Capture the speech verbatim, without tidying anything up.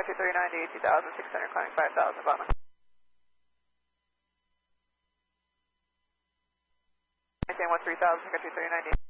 two three ninety, two thousand six hundred, climbing five thousand, bottom. Maintain one three thousand, two three ninety.